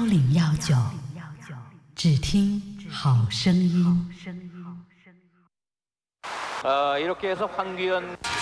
8019，只听好声音。 이렇게 해서 황규현